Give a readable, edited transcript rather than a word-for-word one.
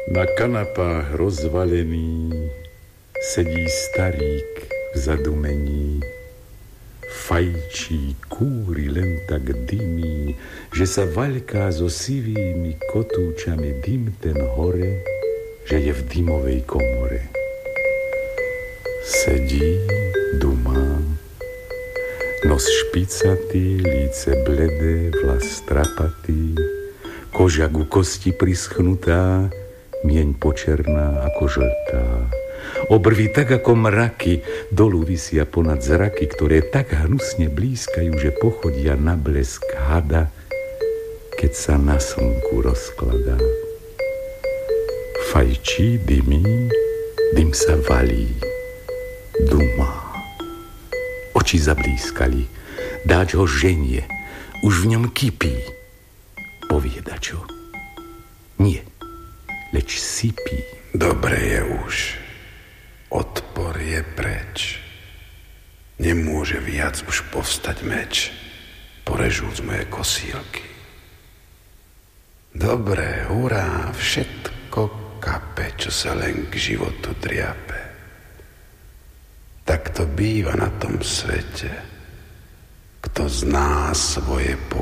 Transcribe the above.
Na kanapách rozvalený sedí starík v zadumení. Fajčí, kúri, len tak dymí, že sa vaľká so sivými kotúčami dym ten hore, že je v dymovej komore. Sedí, dumá, nos špicatý, líce bledé, vlas strapatý, koža ku kosti prischnutá, mieň počerná ako žltá. Obrvy tak ako mraky dolu visia ponad zraky, ktoré tak hnusne blízkajú, že pochodia na blesk hada, keď sa na slnku rozkladá. Fajčí, dymí, dym sa valí, dumá. Oči zablískali, dáč ho ženie, už v ňom kypí. Povie dačo, nie, leč sypí. Dobre je už, odpor je preč. Nemôže viac už povstať meč, porežúc moje kosílky. Dobre, hurá, všetko kape, čo sa len k životu driape. Tak to býva na tom svete. Kto zná svoje